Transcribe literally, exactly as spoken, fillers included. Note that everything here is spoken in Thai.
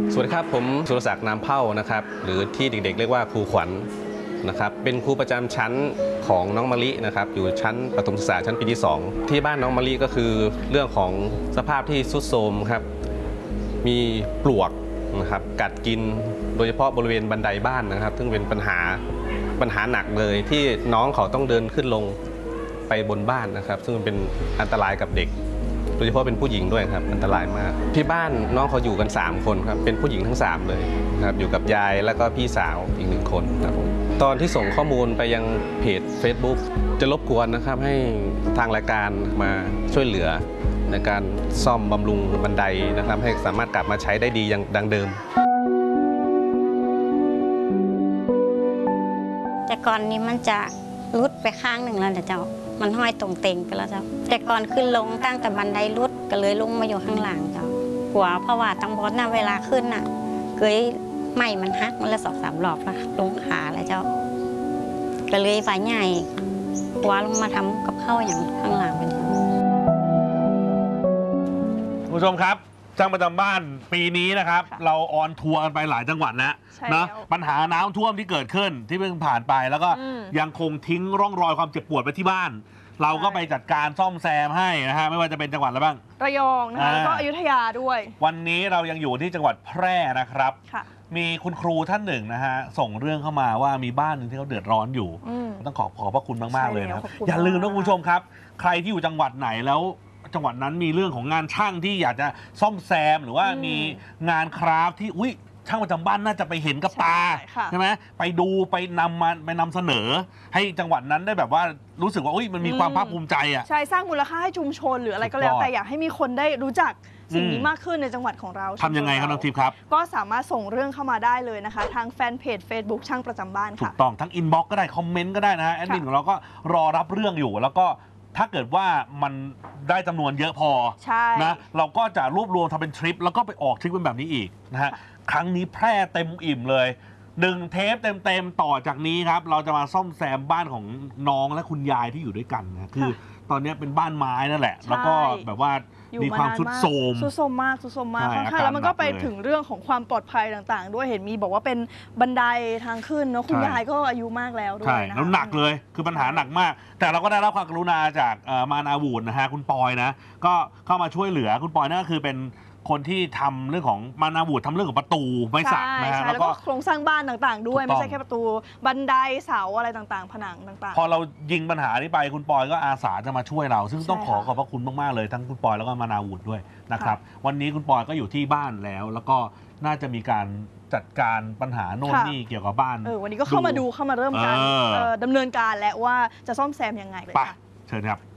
สวัสดีครับผมสุรศักดิ์นามเผ่านะครับหรือที่เด็กๆเรียกว่าครูขวัญนะครับเป็นครูประจำชั้นของน้องมะลินะครับอยู่ชั้นประถมศึกษาชั้นปีที่สองที่บ้านน้องมะลิก็คือเรื่องของสภาพที่ทรุดโทรมครับมีปลวกนะครับกัดกินโดยเฉพาะบริเวณบันไดบ้านนะครับซึ่งเป็นปัญหาปัญหาหนักเลยที่น้องเขาต้องเดินขึ้นลงไปบนบ้านนะครับซึ่งเป็นอันตรายกับเด็กโดยเฉพาะเป็นผู้หญิงด้วยครับอันตรายมากที่บ้านน้องเขาอยู่กันสามคนครับเป็นผู้หญิงทั้งสามเลยครับอยู่กับยายแล้วก็พี่สาวอีกหนึ่งคนครับผมตอนที่ส่งข้อมูลไปยังเพจ Facebook จะรบกวนนะครับให้ทางรายการมาช่วยเหลือในการซ่อมบำรุงบันไดนะครับให้สามารถกลับมาใช้ได้ดีอย่างดังเดิมแต่ก่อนนี้มันจะรุดไปข้างหนึ่งแล้วเจ้ามันห้อยตรงเต็งไปแล้วเจ้าแต่ก่อนขึ้นลงตั้งแต่บันไดรุดก็เลยลงมาอยู่ข้างหลังเจ้าหัวเพราะว่าตั้งบอสน่ะเวลาขึ้นน่ะเกยไหมมันหักมันละสองสามรอบแล้วลงขาแล้วเจ้าก็เลยฝ่ายใหญ่หัวลงมาทำกับข้าวอย่างข้างหลังเป็นคุณผู้ชมครับช่างประจำบ้านปีนี้นะครับเราออนทัวร์กันไปหลายจังหวัดแล้วนะปัญหาน้ำท่วมที่เกิดขึ้นที่เพิ่งผ่านไปแล้วก็ยังคงทิ้งร่องรอยความเจ็บปวดไปที่บ้านเราก็ไปจัดการซ่อมแซมให้นะฮะไม่ว่าจะเป็นจังหวัดอะไรบ้างระยองนะคะแล้วก็อยุธยาด้วยวันนี้เรายังอยู่ที่จังหวัดแพร่นะครับมีคุณครูท่านหนึ่งนะฮะส่งเรื่องเข้ามาว่ามีบ้านหนึ่งที่เขาเดือดร้อนอยู่ต้องขอขอบพระคุณมากๆเลยนะครับอย่าลืมนะคุณผู้ชมครับใครที่อยู่จังหวัดไหนแล้วจังหวัดนั้นมีเรื่องของงานช่างที่อยากจะซ่อมแซมหรือว่ามีงานคราฟที่อุ้ยช่างประจำบ้านน่าจะไปเห็นกับตาใช่ไหมไปดูไปนำมาไปนำเสนอให้จังหวัดนั้นได้แบบว่ารู้สึกว่าอุ้ยมันมีความภาคภูมิใจอ่ะใช่สร้างมูลค่าให้ชุมชนหรืออะไรก็แล้วแต่อยากให้มีคนได้รู้จักสิ่งนี้มากขึ้นในจังหวัดของเราทำยังไงครับน้องทิพย์ครับก็สามารถส่งเรื่องเข้ามาได้เลยนะคะทางแฟนเพจ Facebook ช่างประจำบ้านค่ะถูกต้องทั้งอินบ็อกซ์ก็ได้คอมเมนต์ก็ได้นะฮะแอดมินของเราก็รอรับเรื่องอยู่แล้วก็ถ้าเกิดว่ามันได้จำนวนเยอะพอนะเราก็จะรวบรวมทำเป็นทริปแล้วก็ไปออกทริปเป็นแบบนี้อีกนะฮะครั้งนี้แพร่เต็มอิ่มเลยหนึ่งเทปเต็มๆต่อจากนี้ครับเราจะมาซ่อมแซมบ้านของน้องและคุณยายที่อยู่ด้วยกันนะคือตอนนี้เป็นบ้านไม้นั่นแหละแล้วก็แบบว่ามีความทรุดโทรมทรุดโทรมมากทรุดโทรมมากค่อนข้างแล้วมันก็ไปถึงเรื่องของความปลอดภัยต่างๆด้วยเห็นมีบอกว่าเป็นบันไดทางขึ้นเนาะคุณยายก็อายุมากแล้วด้วยนะแล้วหนักเลยคือปัญหาหนักมากแต่เราก็ได้รับความกรุณาจากมานาวูดนะฮะคุณปอยนะก็เข้ามาช่วยเหลือคุณปอยนั่นก็คือเป็นคนที่ทำเรื่องของมานาวูดทำเรื่องของประตูไม้สักนะฮะแล้วก็โครงสร้างบ้านต่างๆด้วยไม่ใช่แค่ประตูบันไดเสาอะไรต่างๆผนังต่างๆพอเรายิงปัญหานี้ไปคุณปอยก็อาสาจะมาช่วยเราซึ่งต้องขอขอบพระคุณมากๆเลยทั้งคุณปอยแล้วก็มานาวูดด้วยนะครับวันนี้คุณปอยก็อยู่ที่บ้านแล้วแล้วก็น่าจะมีการจัดการปัญหาโน่นนี่เกี่ยวกับบ้านเออวันนี้ก็เข้ามาดูเข้ามาเริ่มการดำเนินการและว่าจะซ่อมแซมยังไงเลยค่ะเชิญครับ